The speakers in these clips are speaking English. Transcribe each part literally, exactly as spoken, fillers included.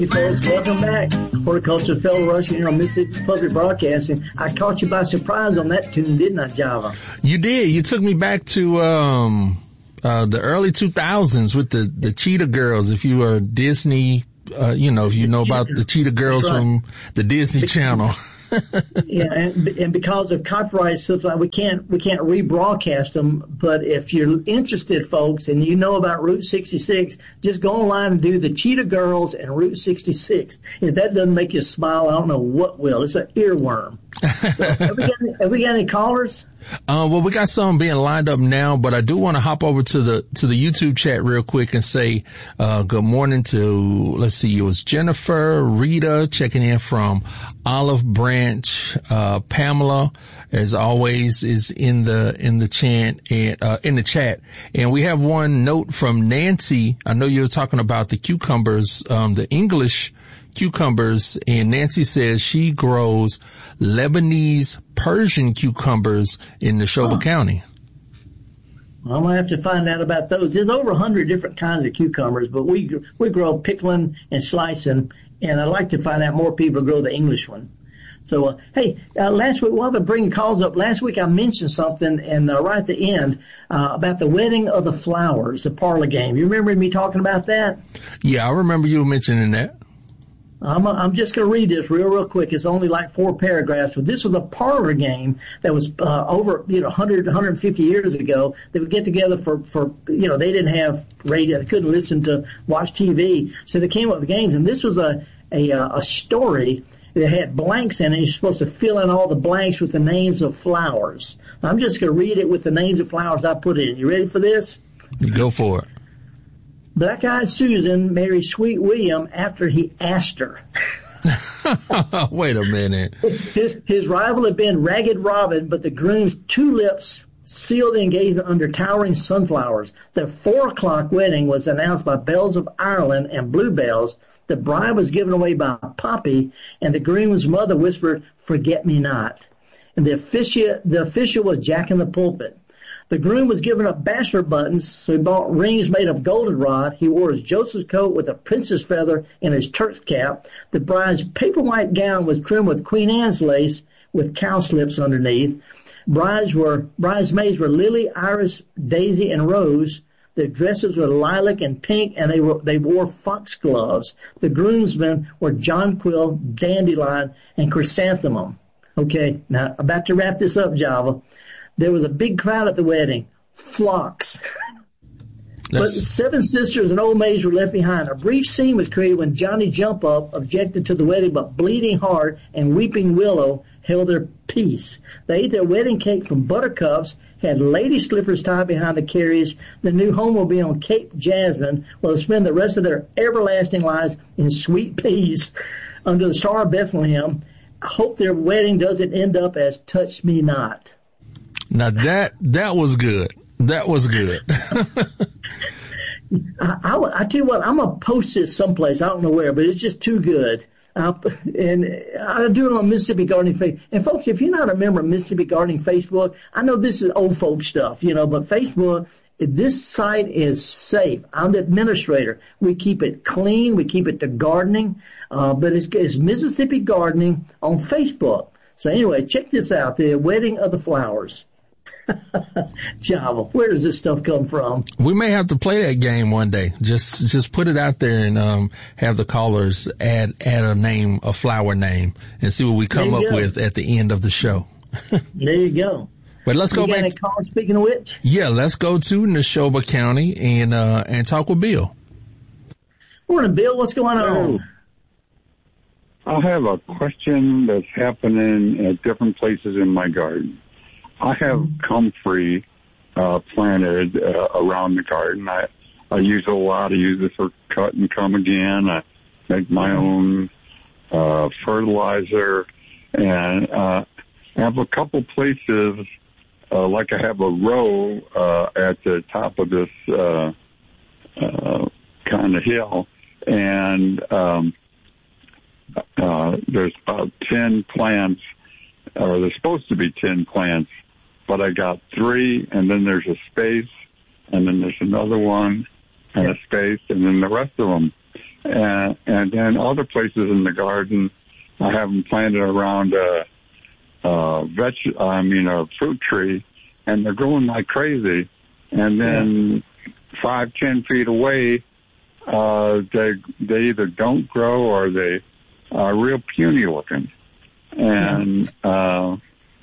Hey folks, welcome back. Horticulture Fellow Rushing here on Mississippi Public Broadcasting. I caught you by surprise on that tune, didn't I, Java? You did. You took me back to um uh the early two thousands with the, the Cheetah Girls. If you are Disney, uh, you know, if you know about the Cheetah Girls right. from the Disney Channel. Yeah, and, and because of copyright stuff, we can't we can't rebroadcast them. But if you're interested, folks, and you know about Route sixty-six, just go online and do the Cheetah Girls and Route sixty-six. If that doesn't make you smile, I don't know what will. It's an earworm. So, have we got any, have we got any callers? Uh, well, we got some being lined up now, but I do want to hop over to the, to the YouTube chat real quick and say, uh, good morning to, let's see, it was Jennifer, Rita checking in from Olive Branch, uh, Pamela, as always, is in the, in the chant and, uh, in the chat. And we have one note from Nancy. I know you were talking about the cucumbers, um, the English cucumbers, and Nancy says she grows Lebanese Persian cucumbers in Neshoba huh. County. Well, I'm gonna have to find out about those. There's over a hundred different kinds of cucumbers, but we we grow pickling and slicing, and I'd like to find out more people grow the English one. So, uh, hey, uh, last week, we'll have to bring calls up. Last week I mentioned something, and uh, right at the end, uh, about the wedding of the flowers, the parlor game. You remember me talking about that? Yeah, I remember you mentioning that. I'm, I'm just going to read this real, real quick. It's only like four paragraphs, but this was a parlor game that was uh, over, you know, one hundred, one hundred fifty years ago. They would get together for, for, you know, they didn't have radio, they couldn't listen to watch T V, so they came up with games. And this was a a, a story that had blanks in it. You're supposed to fill in all the blanks with the names of flowers. I'm just going to read it with the names of flowers I put in. You ready for this? Go for it. Black-eyed Susan married Sweet William after he asked her. Wait a minute. His, his rival had been Ragged Robin, but the groom's two lips sealed the engagement under towering sunflowers. The four o'clock wedding was announced by bells of Ireland and bluebells. The bride was given away by Poppy, and the groom's mother whispered, "Forget me not." And the official, the official was Jack in the Pulpit. The groom was given up bachelor buttons, so he bought rings made of goldenrod. He wore his Joseph's coat with a princess feather in his Turk's cap. The bride's paper white gown was trimmed with Queen Anne's lace with cowslips underneath. Brides were, bridesmaids were Lily, Iris, Daisy, and Rose. Their dresses were lilac and pink, and they were, they wore foxgloves. The groomsmen were jonquil, dandelion, and chrysanthemum. Okay, now about to wrap this up, Java. There was a big crowd at the wedding. Flocks. But seven sisters and old maids were left behind. A brief scene was created when Johnny Jump Up objected to the wedding, but Bleeding Heart and Weeping Willow held their peace. They ate their wedding cake from buttercups, had lady slippers tied behind the carriage. The new home will be on Cape Jasmine, where they'll spend the rest of their everlasting lives in sweet peace under the Star of Bethlehem. I hope their wedding doesn't end up as Touch Me Not. Now that, that was good. That was good. I, I, I tell you what, I'm going to post this someplace. I don't know where, but it's just too good. Uh, and I do it on Mississippi Gardening Facebook. And folks, if you're not a member of Mississippi Gardening Facebook, I know this is old folk stuff, you know, but Facebook, this site is safe. I'm the administrator. We keep it clean. We keep it to gardening. Uh, but it's, it's Mississippi Gardening on Facebook. So anyway, check this out. The Wedding of the Flowers. Java, where does this stuff come from? We may have to play that game one day. Just just put it out there and um have the callers add add a name, a flower name, and see what we come up go. with at the end of the show. There you go. But let's go you got back. Any callers, speaking of which? Yeah, let's go to Neshoba County and uh and talk with Bill. Morning, Bill. What's going on? I have a question that's happening at different places in my garden. I have comfrey uh, planted uh, around the garden. I, I use a lot. I use it for cut and come again. I make my own uh, fertilizer. And uh, I have a couple places, uh, like I have a row uh, at the top of this uh, uh, kind of hill. And um, uh, there's about ten plants, or there's supposed to be ten plants. But I got three, and then there's a space, and then there's another one, and a space, and then the rest of them. and, and then other places in the garden, I have them planted around a, a veg, I mean a fruit tree, and they're growing like crazy. And then yeah. five, ten feet away, uh, they they either don't grow or they are real puny looking. And uh,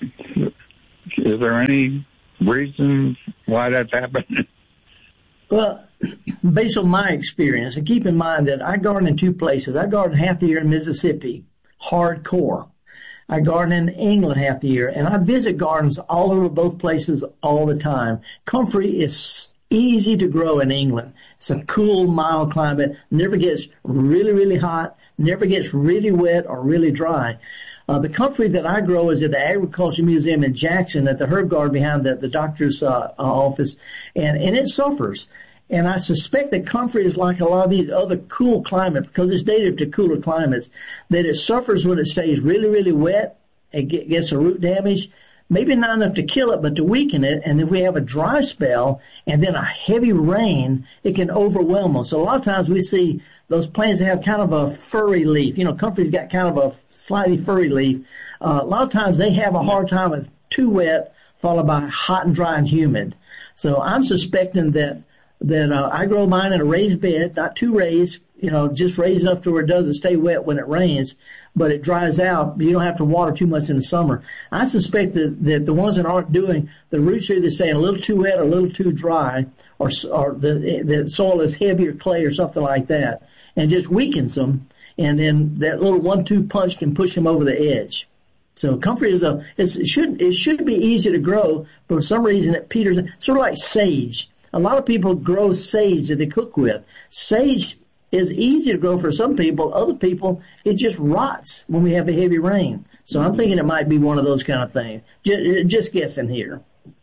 is there any reason why that's happening? Well, based on my experience, and keep in mind that I garden in two places. I garden half the year in Mississippi, hardcore. I garden in England half the year, and I visit gardens all over both places all the time. Comfrey is easy to grow in England. It's a cool, mild climate, never gets really, really hot, never gets really wet or really dry. Uh, the comfrey that I grow is at the Agriculture Museum in Jackson at the herb garden behind the, the doctor's uh, office, and, and it suffers. And I suspect that comfrey is like a lot of these other cool climates, because it's native to cooler climates, that it suffers when it stays really, really wet. It gets a root damage, maybe not enough to kill it, but to weaken it. And if we have a dry spell and then a heavy rain, it can overwhelm them. So a lot of times we see those plants that have kind of a furry leaf. You know, comfrey's got kind of a slightly furry leaf. Uh, a lot of times they have a hard time with too wet, followed by hot and dry and humid. So I'm suspecting that that uh, I grow mine in a raised bed, not too raised, you know, just raised enough to where it doesn't stay wet when it rains, but it dries out. You don't have to water too much in the summer. I suspect that, that the ones that aren't doing, the roots are either staying a little too wet or a little too dry, or, or the, the soil is heavier clay or something like that, and just weakens them, and then that little one two punch can push them over the edge. So comfrey is a, it's, it should, it should be easy to grow, but for some reason it peters, sort of like sage. A lot of people grow sage that they cook with. Sage is easy to grow for some people. Other people, it just rots when we have a heavy rain. So I'm thinking it might be one of those kind of things. Just, just guessing here.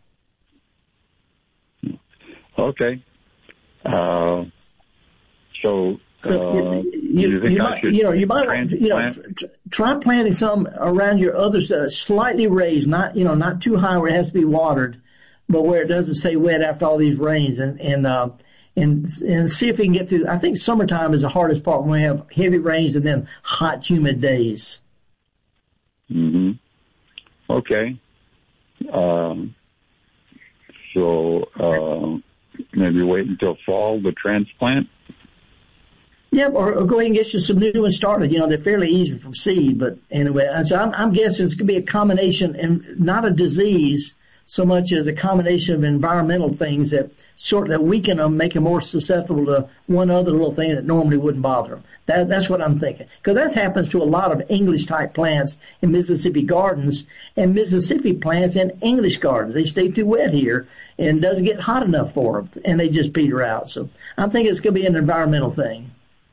Okay. Uh, so, so uh, you, you, you, think you I might, should you know, you might, you know, tr- try planting some around your others, uh, slightly raised, not, you know, not too high where it has to be watered, but where it doesn't stay wet after all these rains, and and uh, and and see if we can get through. I think summertime is the hardest part when we have heavy rains and then hot, humid days. Mm-hmm. Okay. Um, so uh, maybe wait until fall to transplant. Yeah, or, or go ahead and get you some new ones started. You know, they're fairly easy from seed, but anyway, so I'm, I'm guessing it's going to be a combination, and not a disease so much as a combination of environmental things that sort that weaken them, make them more susceptible to one other little thing that normally wouldn't bother them. That, that's what I'm thinking. Because that happens to a lot of English-type plants in Mississippi gardens, and Mississippi plants in English gardens. They stay too wet here and it doesn't get hot enough for them, and they just peter out. So I'm thinking it's going to be an environmental thing.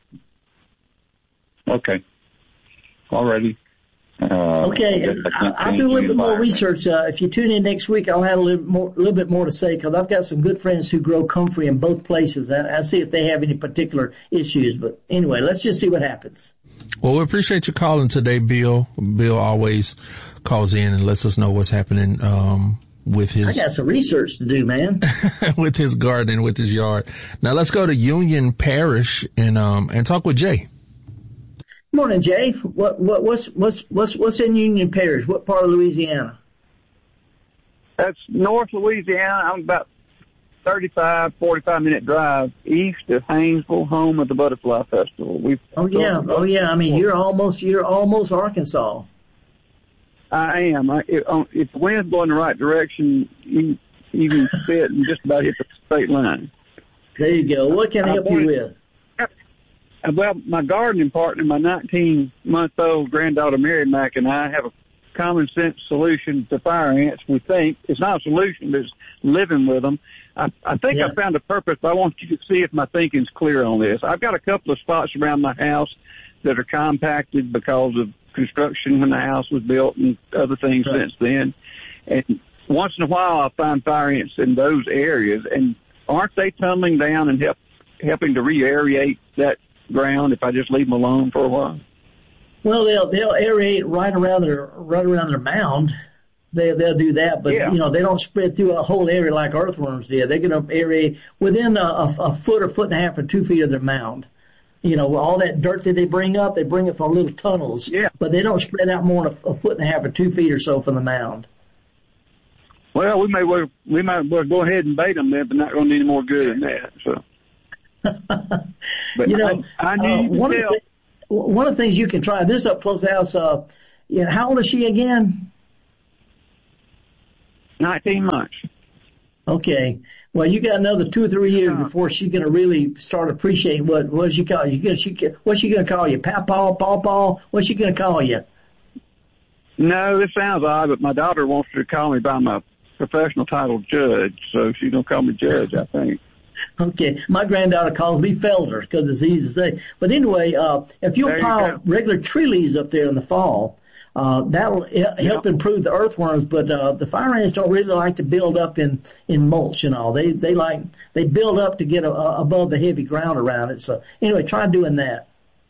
Okay. All righty. Uh, okay, I'll, I'll do a little bit more research. Uh, if you tune in next week, I'll have a little more, a little bit more to say, because I've got some good friends who grow comfrey in both places. I, I'll see if they have any particular issues. But anyway, let's just see what happens. Well, we appreciate you calling today, Bill. Bill always calls in and lets us know what's happening um, with his. I got some research to do, man. with his garden, with his yard. Now let's go to Union Parish and um and talk with Jay. Morning, Jay. What what what's what's what's what's in Union Parish? What part of Louisiana? That's North Louisiana. I'm about thirty-five, forty-five minute drive east of Haynesville, home of the Butterfly Festival. We've oh yeah, oh yeah. I mean, you're almost you're almost Arkansas. I am. I, if, if the wind's blowing the right direction, you you can fit and just about hit the state line. There you go. What can I help you with? Well, my gardening partner, my nineteen-month-old granddaughter Mary Mack, and I have a common sense solution to fire ants. We think it's not a solution; it's living with them. I, I think yeah. I found a purpose. I want you to see if my thinking's clear on this. I've got a couple of spots around my house that are compacted because of construction when the house was built and other things right. since then. And once in a while, I find fire ants in those areas, and aren't they tumbling down and help, helping to re-aerate that ground if I just leave them alone for a while? Well, they'll they'll aerate right around their right around their mound. They they'll do that, but yeah. you know they don't spread through a whole area like earthworms did. They're going to aerate within a, a, a foot or foot and a half or two feet of their mound. You know, all that dirt that they bring up, they bring it from little tunnels. Yeah. But they don't spread out more than a, a foot and a half or two feet or so from the mound. Well, we may well, we might well go ahead and bait them then, but not going to do any more good than that. So, but you know, I, I uh, need one, to of tell. the, one of the things you can try this up close to the house. Uh, you know, how old is she again? nineteen months. Okay. Well, you got another two or three years before she's going to really start appreciating what what she call you. Gonna, she, what's she going to call you? Papaw, Pawpaw? What's she going to call you? No, this sounds odd, but my daughter wants to call me by my professional title, Judge. So she's going to call me Judge, I think. Okay. My granddaughter calls me Felder because it's easy to say. But anyway, uh, if you'll There you pile go. regular tree leaves up there in the fall, Uh, that'll help improve the earthworms, but uh, the fire ants don't really like to build up in, in mulch and all. They they like they build up to get a, a, above the heavy ground around it. So anyway, try doing that.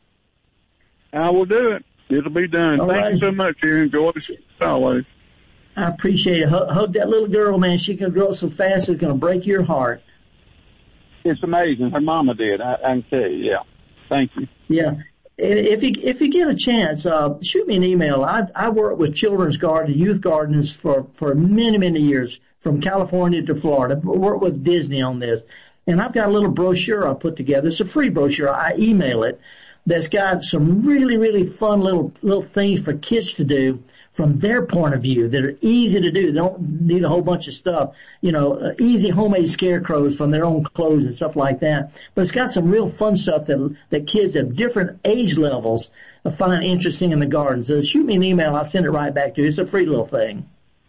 I will do it. It'll be done. All Thank right. you so much, Aaron. Enjoy it as always. I appreciate it. Hug, hug that little girl, man. She can grow so fast it's going to break your heart. It's amazing. Her mama did. I, I can tell you. Yeah. Thank you. Yeah. If you if you get a chance, uh, shoot me an email. I I work with children's garden, youth gardens for for many many years, from California to Florida. I work with Disney on this, and I've got a little brochure I put together. It's a free brochure. I email it. That's got some really really fun little little things for kids to do from their point of view that are easy to do. They don't need a whole bunch of stuff. You know, uh, easy homemade scarecrows from their own clothes and stuff like that. But it's got some real fun stuff that that kids of different age levels find interesting in the garden. So shoot me an email. I'll send it right back to you. It's a free little thing.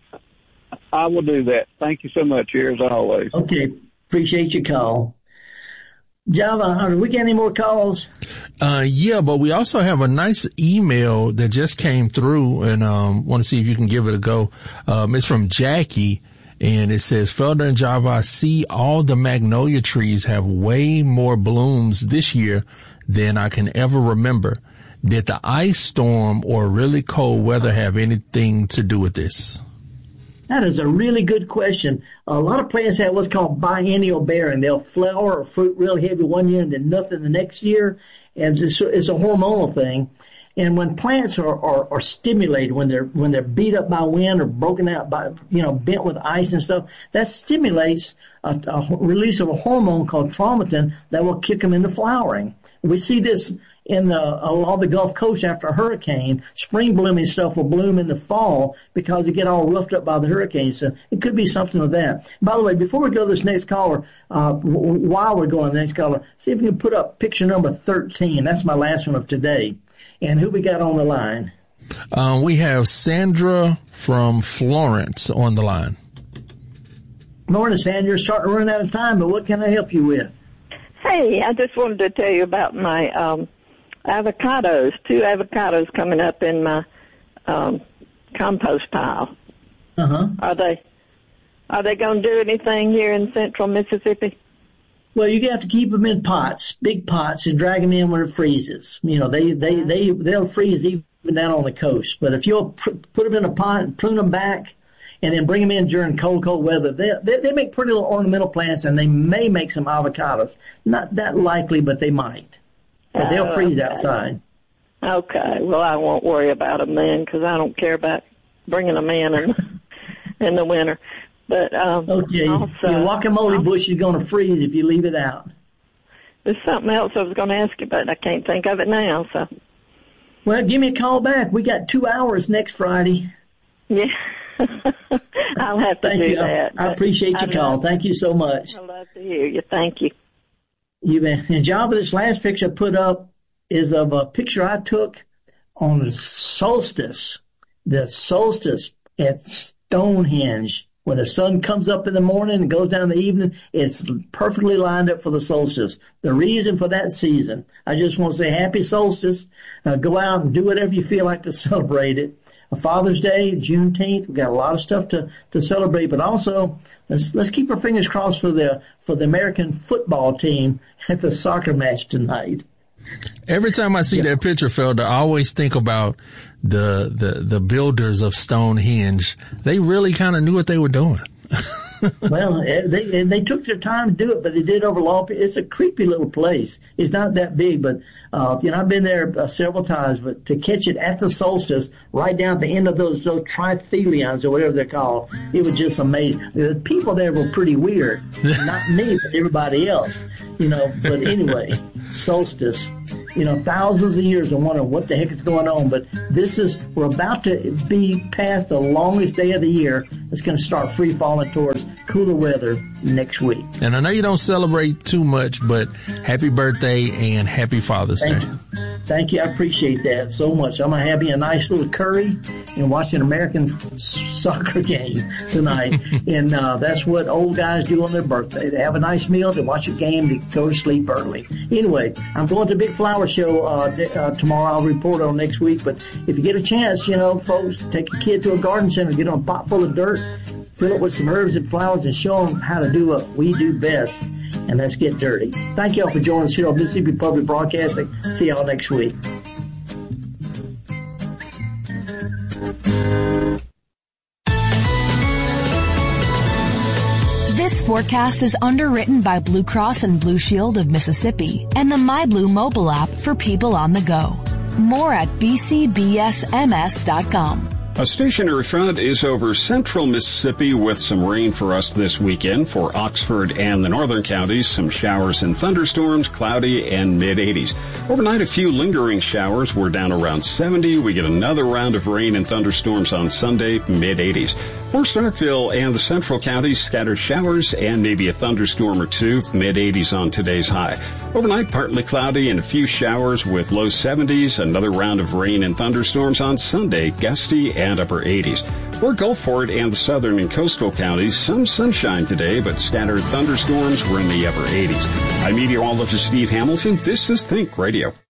I will do that. Thank you so much, here as always. Okay. Appreciate your call. Java, do we get any more calls? Uh, yeah, but we also have a nice email that just came through, and um, want to see if you can give it a go. Um, it's from Jackie, and it says, Felder and Java, I see all the magnolia trees have way more blooms this year than I can ever remember. Did the ice storm or really cold weather have anything to do with this? That is a really good question. A lot of plants have what's called biennial bearing. They'll flower or fruit real heavy one year and then nothing the next year. And it's, it's a hormonal thing. And when plants are, are, are stimulated, when they're, when they're beat up by wind or broken out by, you know, bent with ice and stuff, that stimulates a, a release of a hormone called traumatin that will kick them into flowering. We see this in the, along the Gulf Coast after a hurricane. Spring blooming stuff will bloom in the fall because they get all roughed up by the hurricane. So it could be something of that. By the way, before we go to this next caller, uh, w- while we're going to the next caller, see if we can put up picture number thirteen. That's my last one of today. And who we got on the line? Um, we have Sandra from Florence on the line. Morning, Sandra. Starting to run out of time, but what can I help you with? Hey, I just wanted to tell you about my um, avocados. Two avocados coming up in my um, compost pile. Uh huh. Are they are they going to do anything here in central Mississippi? Well, you have to keep them in pots, big pots, and drag them in when it freezes. You know, they they they they'll freeze even down on the coast. But if you'll pr- put them in a pot and prune them back, and then bring them in during cold, cold weather, they, they they make pretty little ornamental plants, and they may make some avocados. Not that likely, but they might. But they'll Oh, freeze okay. outside. Okay, well, I won't worry about them then because I don't care about bringing them in in, in the winter. But um, Okay, also, your guacamole bush is going to freeze if you leave it out. there's something else I was going to ask you, but I can't think of it now. So, Well, give me a call back. We got two hours next Friday. yeah, I'll have to Thank do you. that. I, I appreciate your I'd call. love- Thank you so much. I'd love to hear you. Thank you. You bet. And Java, this last picture I put up is of a picture I took on the solstice, the solstice at Stonehenge. When the sun comes up in the morning and goes down in the evening, it's perfectly lined up for the solstice. The reason for that season. I just want to say happy solstice. Uh, go out and do whatever you feel like to celebrate it. A Father's Day, Juneteenth, we've got a lot of stuff to, to celebrate, but also let's let's keep our fingers crossed for the for the American football team at the soccer match tonight. Every time I see that picture, Felder, I always think about the, the, the builders of Stonehenge. They really kind of knew what they were doing. Well, they they took their time to do it, but they did over long. It's a creepy little place. It's not that big, but uh, you know, I've been there uh, several times. But to catch it at the solstice, right down at the end of those those trithelions or whatever they're called, it was just amazing. The people there were pretty weird. Not me, but everybody else. You know. But anyway, solstice. You know, thousands of years of wondering what the heck is going on. But this is, we're about to be past the longest day of the year. It's going to start free falling towards cooler weather next week. And I know you don't celebrate too much, but happy birthday and happy Father's Thank Day. You. Thank you. I appreciate that so much. I'm going to have you a nice little curry and watch an American soccer game tonight. And uh, that's what old guys do on their birthday. They have a nice meal, they watch a game, they go to sleep early. Anyway, I'm going to Big Flower Show uh, uh, tomorrow. I'll report on next week. But if you get a chance, you know, folks, take a kid to a garden center, get them a pot full of dirt, fill it with some herbs and flowers, and show them how to do what we do best, and that's get dirty. Thank y'all for joining us here on Mississippi Public Broadcasting. See y'all next week. This forecast is underwritten by Blue Cross and Blue Shield of Mississippi and the MyBlue mobile app for people on the go. More at b c b s m s dot com. A stationary front is over central Mississippi with some rain for us this weekend. For Oxford and the northern counties, some showers and thunderstorms, cloudy and mid eighties. Overnight, a few lingering showers. We're down around seventy. We get another round of rain and thunderstorms on Sunday, mid eighties. For Starkville and the central counties, scattered showers and maybe a thunderstorm or two, mid eighties on today's high. Overnight, partly cloudy and a few showers with low seventies. Another round of rain and thunderstorms on Sunday, gusty and upper eighties. For Gulfport and the southern and coastal counties, some sunshine today, but scattered thunderstorms were in the upper eighties. I'm meteorologist Steve Hamilton. This is Think Radio.